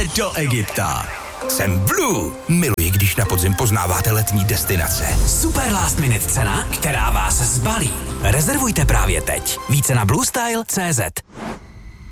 Výlet do Egypta. Jsem Blue. Miluji, když na podzim poznáváte letní destinace. Super last minute cena, která vás zbalí. Rezervujte právě teď. Více na bluestyle.cz.